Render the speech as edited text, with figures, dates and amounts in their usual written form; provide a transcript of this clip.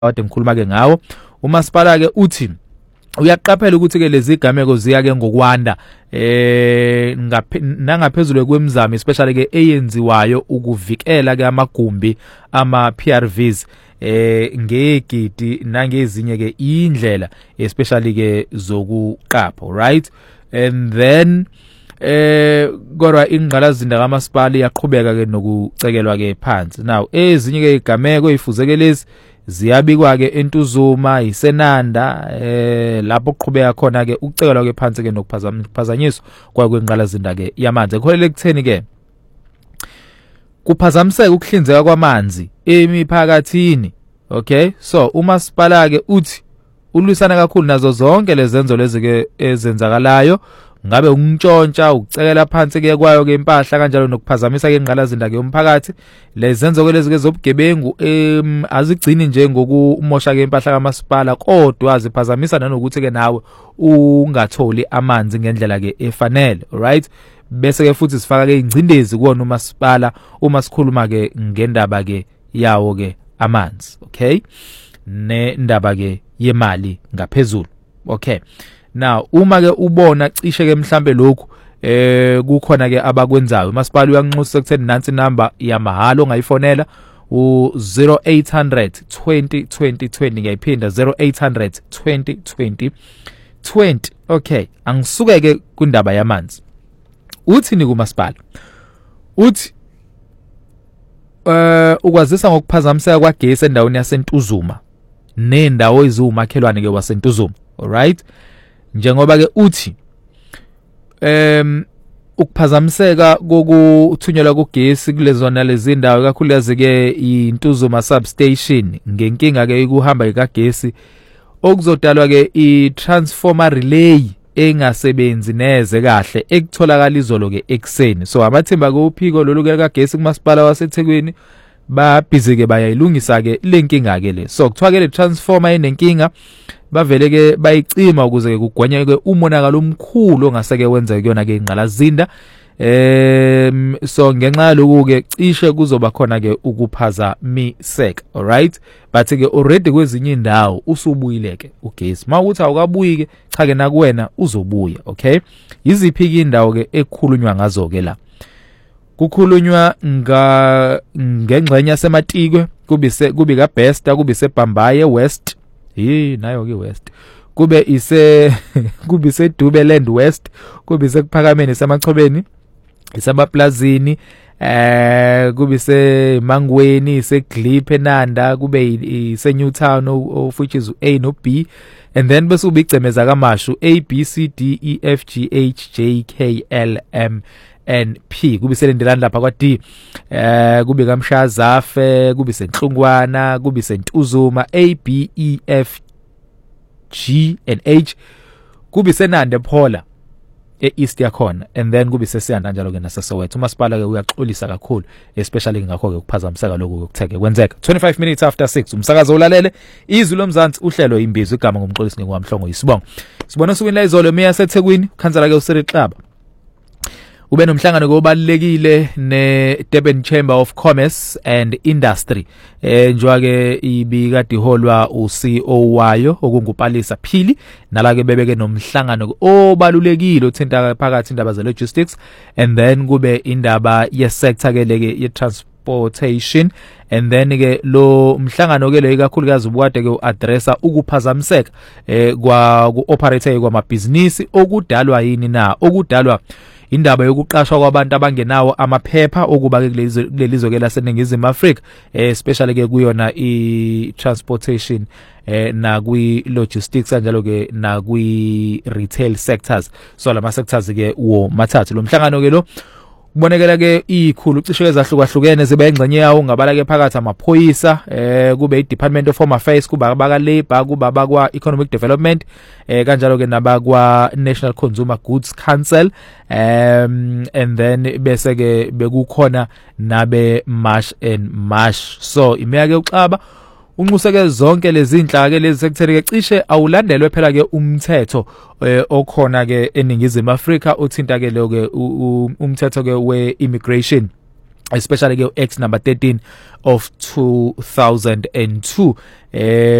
kade ngikhuluma ke ngawo. Umasipala ke uthi uyaqaphela ukuthi ke lezi igameko ziya ke ngokwanda nangaphezulu kwemizamo especially ke eyenziwayo ukuvikela ke amagumbi ama PRVs ngegidi nangezinye ke indlela especially ke zokuqapha, right? And then kodwa ingqalazinda kamasipala iyaqhubeka ke nokucekelwa ke phansi. Now ezinye ke igameko ezifuzekelezi ziyabikwa ke eNtuzuma iSenanda lapho kuqhubeka khona ke ukucekelwa ke phansi ke nokuphazanyiswa kwakwenqalazinda ke yamanzi ekholele kutheni ke kuphazamiseka ukuhlinzeka kwamanzi emiphakathini. Okay, so umasipala ke uthi ulwisana kakhulu nazo zonke lezenzo lezi ke ezenzakalayo, ngabe ukuntshontsha ukucekela phansi ke kwayo ke impahla kanjalo nokuphazamisa ke ingqalazinda ke umphakathi. Lezenzo ke lezi ke zobugebengu azigcini nje ngokumosha ke impahla kamasipala, kodwa aziphazamisa nanokuthi ke nawe ungatholi amanzi ngendlela ke efanele, right? Bese ke futhi sifaka ke ingcindezi kuona umasipala uma sikhuluma ke ngendaba ke yawo ke amanzi, okay, nendaba ke yemali ngaphezulu. Okay, now uma ke ubona cishe ke mhlambe lokhu kukhona ke abakwenzayo, umasipala uyanxusa ekutheni nansi number yamahalo ongayifonela u0800 20 20 20. Ngiyayiphinda 0800 20 20 20. Okay, angisuke ke kundaba yamanzi. Uthini kumasipala? Uthi ukwazisa ngokuphazamiseka kwagesi endaweni yaseNtuzuma nendawo eziwumakhelwane ke waseNtuzuma. Alright, njengoba ke uthi ukuphazamiseka kokuthunyelwa kogesi kulezona lezi ndawo kakhulukazi ke iNtuzuma substation ngenkinga ke ukuhamba ikagesi okuzodalwa ke i-transformer relay engasebenzi neze kahle ekutholakala izolo ke ekseni. So amathimba kophiko lolu ke kagesi kumasipala waseThekwini babhizi ke bayayilungisa ke lenkinga ke le. So kuthiwa ke le transformer enenkinga bavele ke bayicima ukuze ke kugwenyeke umonakalo omkhulu ongaseke wenzeke kuyona ke ingqalazinda. So ngenxa yaloko ke cishe kuzoba khona ke ukuphazamiseka. Alright, but ke already kwezinye indawo usubuyile ke ugesi. Mawukuthi awukabuyi ke cha ke nakuwena uzobuya. Okay, yiziphi ke indawo ke ekukhulunywa ngazo ke la? Kukhulunywa ngengxenye yaseMatikwe, kube ka Besta, kube seBhambaye West, nayo ke West, kube ise Dubeland West, kube sekuphakameni semachobeni isemaplazini, kube seMangweni, iseGlip eNanda, kube ise Newtown of which is A no B, and then bese ubigcemeza kaMashu A B C D E F G H J K L M N P, kube selendelana lapha kwa D, kube kaMshazafe, kube seNhlungwana, kube seNtuzuma A B E F G and H, kube seNanda Phola east yakhona, and then kube sesiyanda njalo ke naseSoweto. Umasipala ke uyaxolisa kakhulu especially ngakho ke ukuphazamiseka lokho ukutheke kwenzeka. 25 minutes after 6 umsakazo ulalele izwi lomzansi uhlelo imbizo igama ngomxolisi ngwamhlongo Yisibongo. Sibona sukwini izolo meya seThekwini khansela ke uSiri Xaba ube nomhlangano obalekile neDurban Chamber of Commerce and Industry njoa ke ibikade iholwa uCEO wayo okungupalisa Phili, nala ke bebeke nomhlangano obalulekile othinta phakathi indaba ze logistics, and then kube indaba ye sector ke leke ye transportation, and then ke lo mhlangano ke le kakhulukazi ubukade ke uaddressa ukuphazamiseka kwa kuoperator kwamabhizinisi okudalwa yini na, okudalwa indaba yokuqashwa kwabantu abangenawo amaphepha okuba ke kulelizwe ke laseNingizimu Afrika, especially ke kuyona i-transportation na kwi-logistics kanjalo ke na kwi-retail sectors. So lama sectors ke wo mathathu. Lo mhlangano ke lo kubonekela ke ikhulu cishe ezahlukahlukene ziba engcenye yawo ngabala ke phakathi amaphoyisa, kube i-Department of Home Affairs, kuba baka Labor, kuba bakwa Economic Development, kanjalo ke nabakwa National Consumer Goods Council, and then bese ke bekukhona nabe Marsh and Marsh. So imeya ke uXaba unxuseke zonke lezi inhlaka ke lezi sekuthere ke cishe awulandelwe phela ke umthetho okhona ke eNingizimu Afrika othinta ke lo ke umthetho ke we immigration especially ke X number 13 of 2002